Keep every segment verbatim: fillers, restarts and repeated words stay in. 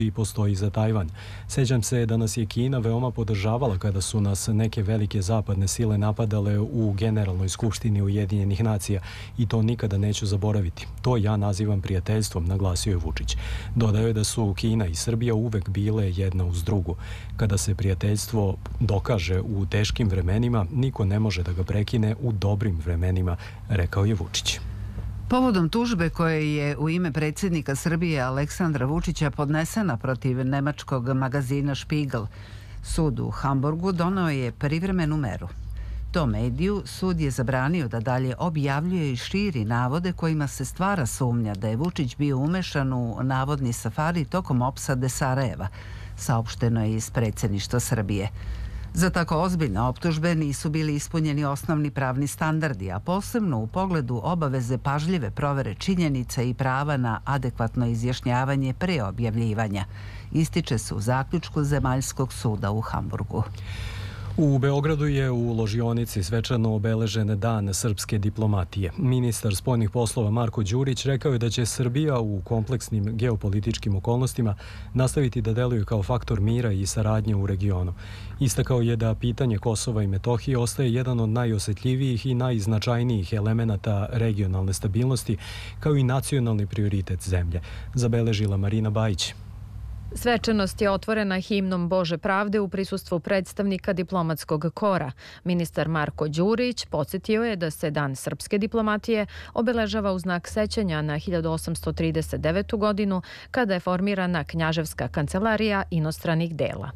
i postoji za Tajvan. Sećam se da nas je Kina veoma podržavala kada su nas neke velike zapadne sile napadale u Generalnoj skupštini Ujedinjenih nacija i to nikada neću zaboraviti. To ja nazivam prijateljstvom, naglasio je Vučić. Dodao je da su Kina i Srbija uvek bile jedna uz drugu. Kada se prijateljstvo dokaže u teškim vremenima, niko ne može da ga prekine u dobrim vremenima, rekao je Vučić. Povodom tužbe koje je u ime predsjednika Srbije Aleksandra Vučića podnesena protiv nemačkog magazina Spiegel, sud u Hamburgu doneo je privremenu meru. Tom mediju sud je zabranio da dalje objavljuje i širi navode kojima se stvara sumnja da je Vučić bio umešan u navodni safari tokom opsade Sarajeva, saopšteno je iz predsjedništva Srbije. Za tako ozbiljne optužbe nisu bili ispunjeni osnovni pravni standardi, a posebno u pogledu obaveze pažljive provere činjenica i prava na adekvatno izjašnjavanje pre objavljivanja, ističe se u zaključku Zemaljskog suda u Hamburgu. U Beogradu je u ložionici svečano obeležen dan srpske diplomatije. Ministar spoljnih poslova Marko Đurić rekao je da će Srbija u kompleksnim geopolitičkim okolnostima nastaviti da deluje kao faktor mira i saradnje u regionu. Istakao je da pitanje Kosova i Metohije ostaje jedan od najosetljivijih i najznačajnijih elemenata regionalne stabilnosti, kao i nacionalni prioritet zemlje, zabeležila Marina Bajić. Svečanost je otvorena himnom Bože pravde u prisustvu predstavnika diplomatskog kora. Ministar Marko Đurić podsjetio je da se Dan srpske diplomatije obeležava u znak sećanja na hiljadu osamsto trideset devetu. godinu kada je formirana Knjaževska kancelarija inostranih dela.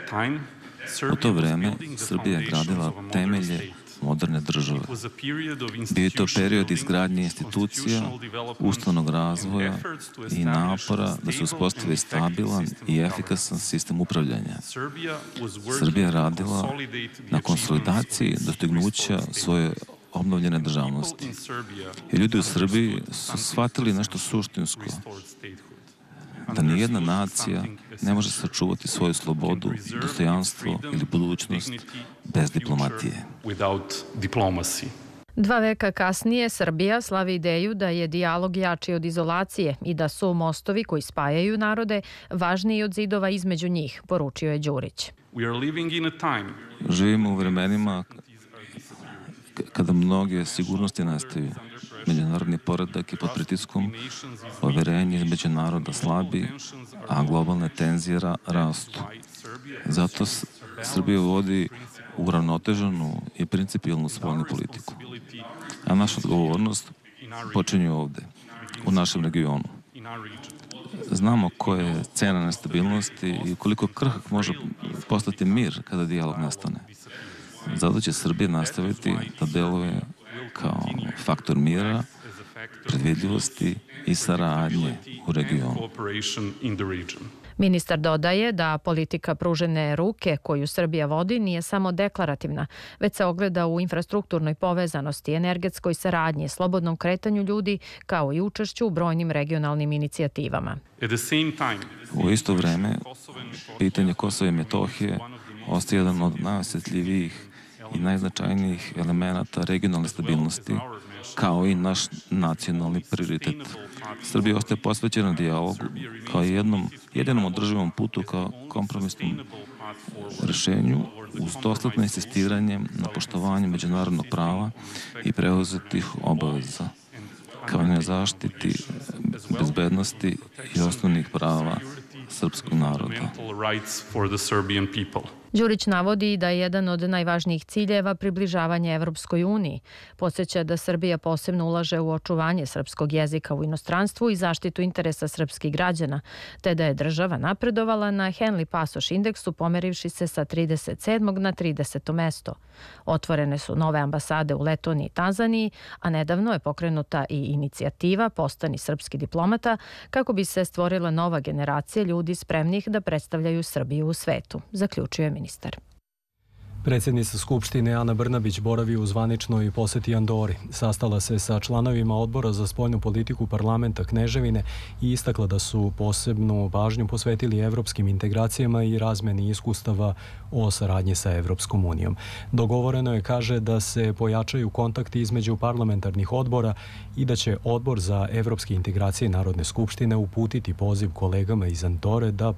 U to vreme Srbija je gradila temelje moderne države. Bio je to period izgradnje institucija, ustavnog razvoja i napora da se uspostavi stabilan i efikasan sistem upravljanja. Srbija je radila na konsolidaciji dostignuća svoje obnovljene državnosti. I ljudi u Srbiji su shvatili nešto suštinsko, da nijedna nacija ne može sačuvati svoju slobodu, dostojanstvo ili budućnost bez diplomatije. Dva veka kasnije Srbija slavi ideju da je dijalog jači od izolacije i da su mostovi koji spajaju narode važniji od zidova između njih, poručio je Đurić. Živimo u vremenima kada mnoge sigurnosti nastaju. Međunarodni poredak je pod pritiskom, poverenje između naroda slabi, a globalne tenzije rastu. Zato Srbija vodi uravnoteženu i principijelnu spoljnu politiku. A naša odgovornost počinje ovde, u našem regionu. Znamo koja je cena nestabilnosti i koliko krhak može postati mir kada dijalog nastane. Zato će Srbija nastaviti da deluje kao faktor mira, predvidljivosti i saradnje u regionu. Ministar dodaje da politika pružene ruke koju Srbija vodi nije samo deklarativna, već se ogleda u infrastrukturnoj povezanosti, energetskoj saradnji, slobodnom kretanju ljudi, kao i učešću u brojnim regionalnim inicijativama. U isto vreme, pitanje Kosova i Metohije ostaje jedan od najosetljivijih i najznačajnijih elemenata regionalne stabilnosti, kao i naš nacionalni prioritet. Srbija ostaje posvećena dijalogu kao jednom, jedinom održivom putu kao kompromisnom rešenju uz dosledno insistiranje na poštovanju međunarodnog prava i preuzetih obaveza, kao i na zaštiti bezbednosti i osnovnih prava srpskog naroda. Đurić navodi da je jedan od najvažnijih ciljeva približavanje Evropskoj uniji. Podsjeća da Srbija posebno ulaže u očuvanje srpskog jezika u inostranstvu i zaštitu interesa srpskih građana, te da je država napredovala na Henley pasoš indeksu pomerivši se sa trideset sedmog na trideseto mesto. Otvorene su nove ambasade u Letoniji i Tanzaniji, a nedavno je pokrenuta i inicijativa Postani srpski diplomata kako bi se stvorila nova generacija ljudi spremnih da predstavljaju Srbiju u svetu, zaključuje ministar. Predsjednica Skupštine Ana Brnabić boravi u zvaničnoj poseti Andori. Sastala se sa članovima odbora za spoljnu politiku parlamenta Kneževine i istakla da su posebnu pažnju posvetili evropskim integracijama i razmeni iskustava o saradnji sa Evropskom unijom. Dogovoreno je, kaže, da se pojačaju kontakti između parlamentarnih odbora i da će odbor za evropske integracije Narodne skupštine uputiti poziv kolegama iz Andore da